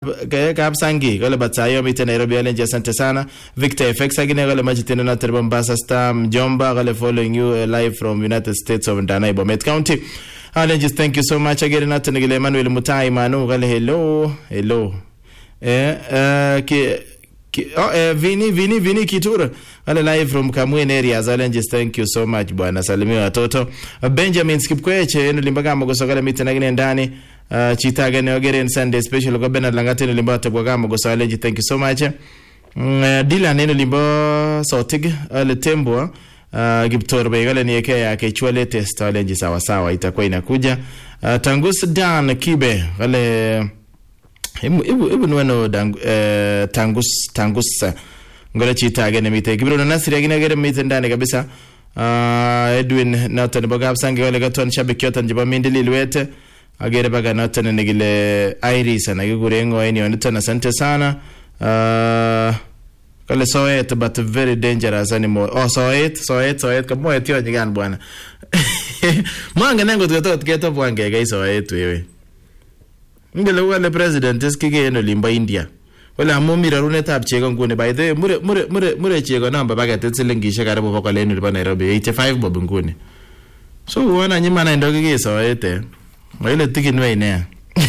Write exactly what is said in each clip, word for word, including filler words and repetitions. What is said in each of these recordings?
Kab Sangi gole Batayo mite Nairobi alenje asante sana. Victor F X agine gole majitendo na terbo Mombasa Star Mjomba gole following you uh, live from United States of Ndana Bomet County. Alenje thank you so much again na tenegile Emmanuel Mutai Manu gole hello hello. Eh uh, ki, ki oh eh, Vini Vini Vini Kitura gole live from Kamwene areas. Alenje thank you so much bwana salimia watoto. Uh, Benjamin Skipkweche eno limbaga mogoso gole mite nagine ndani. Uh, Chitaga ne ogere Sunday special ko Bernard Langate no limba tabwa kama go saleji thank you so much. Mm, uh, Dylan ne no limba sotig ale tembo uh, Giptor begale ni yake yake chwale test challenge sawa sawa itakuwa inakuja. Uh, Tangus Dan Kibe wale ibu ibu ibu nweno dang, uh, Tangus Tangus ngole Chitaga ne mite Kibro na Nasiri agine agere mite ndani kabisa. Uh, Edwin Nathan Bogab Sange wale gaton shabiki yote njiba mindili lwete agere baga natana negile Iris anagigurengo aini onita na sante sana. Uh, kale soet but very dangerous anymore. Oh soet soet soet kamo etio nyigan bwana. Mwanga nango tukato tukato bwange guys soet wewe. Ngele wale president eskige eno limba India. Wala amumira rune tab chego ngune by the mure mure mure mure chego namba baga tetselengisha karibu bako lenu liba Nairobi eighty-five bob ngune. So wana nyima na ndogi ge soet. Wale tikinwe ine.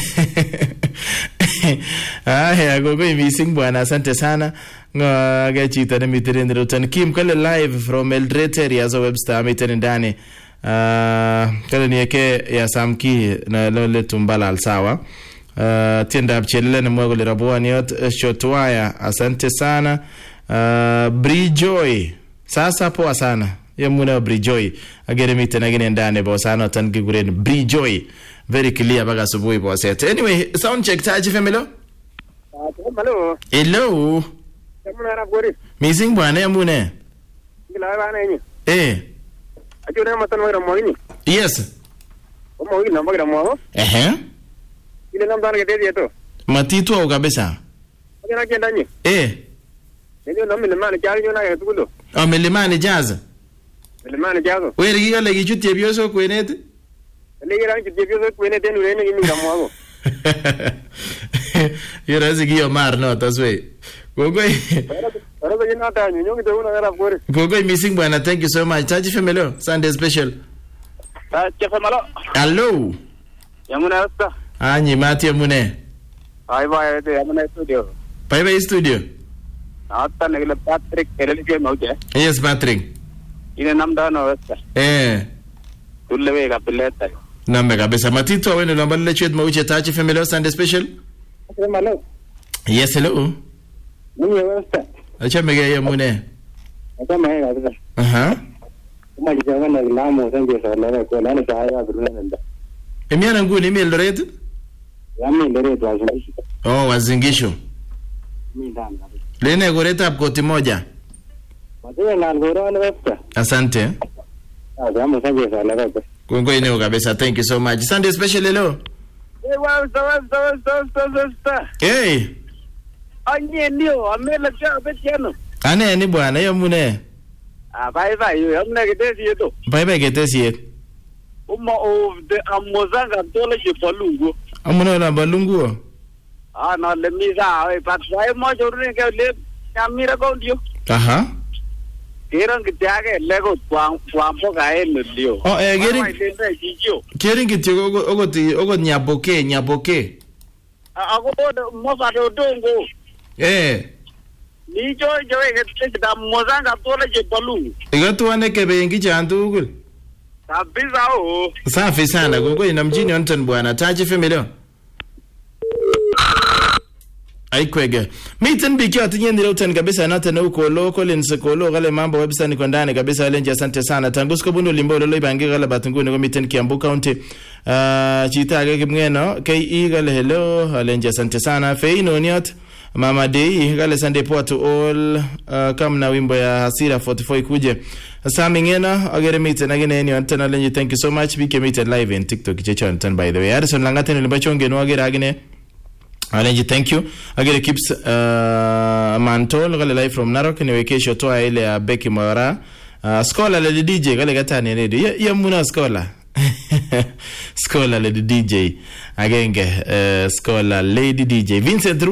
Ah ya gogo missing bwana asante sana. Nga chita na mitende rotan Kim kale live from Eldoret area za Webster mitende ndani. Ah kale ni yake ya Samki na lole tumbala alsawa. Uh, tienda abchelele na mwago le rabuani yot shotwaya asante sana. Uh, Brijoy sasa poa sana ya muna Brijoy agere mitende ngine ndani bo sana tangiguren Brijoy very clear baga subuhi bo set. Anyway sound check taji familo. Hello. Hello. Yamuna na gori. Missing bwana yamune. Ngila bana yenye. Eh. Ajuna matano wa mwini. Yes. Omo wili namba gira mwaho. Eh. Ile namba ngete yeto. Matitu au kabisa. Ngina kenda nyi. Eh. Ndio namba le mane jari yona ya tukulo. Ah melimani jaza. Melimani jazo. Wewe riga le gichuti ebyoso kwenete. Legira ngi jebyo kwene tenu rene ngi ngamwago. Yera zigio mar no taswe. Gogoi. Ara ba jina ta nyonyo ngi tuna ngara gore. Gogoi missing bwana thank you so much. Taji famelo Sunday special. Ta chefamalo. Hello. Yamuna sta. Anyi mati yamune. Ai ba ete yamuna studio. Bye bye studio. Atta negile Patrick Erelike mauje. Yes Patrick. Ine namda no sta. Eh. Tulewe ka pileta. Nambe kabisa Matito wenu namba le chet mauche Taji famelo Sunday special. Hello. Yes hello. Mimi westa. Acha mege yamune. Ata mai kabisa. Aha. Kuma jijaga na lamo sanje sala ko lana ta ya burunda. Emiana nguni mi Eldoret? Yami Eldoret wazingisho. Oh wazingisho. Mimi ndani. Lene goreta koti moja. Mzee na ngoro na westa. Asante. Ah jamu sanje sala ko. Kongo ine kabisa thank you so much. Sunday special hello. Eh wa sawa sawa sawa sawa. Eh. Anye ndio amela cha betiano. Ane ni bwana yamune. Ah bye bye yo amna kitesi yeto. Bye bye kitesi yeto. Uma of the amozanga tole je balungu. Amuna na balungu. Ah na le misa ai pat sai mo jorune ke le amira ko ndio. Aha. Gerang kitiage lego twang twang po kae ndio. Oh eh gering. Gering kitio ogo ogo ti ogo nyaboke nyaboke. Ako mo sa do dongo. Eh. Ni jo jo ke ke da mozanga tole je balungu. Igatu wane ke bengi chantu ugul. Kabisa o. Safi sana gogo ina mjini Onton bwana Taji family. Aikwege. Miten biki atinye ndilo utani kabisa nata na uko loko linsekolo gale mambo webisa niko ndani kabisa lenje asante sana. Tangusko bunu limbo lolo ibangi gale batunguni kwa miten Kiambu County. Uh, chita agege mngeno. K E gale hello. Lenje asante sana. Fei noniot. Mama Dei gale Sunday poa to all. Uh, kam na wimbo ya Hasira forty-four ikuje. Sami ngena agere miten agene eni antena lenje thank you so much. Bike miten live in TikTok kichecho anten by the way. Harrison Langate nilimbachonge no agere agene. Alenji thank you. Agere keeps uh, Mantol gale live from Narok ni wekesho toa ile ya Becky Mara. Uh, Scholar le D J gale gatani ready. Ya, ya muna Scholar. Scholar Lady D J agenge uh, Scholar Lady D J Vincent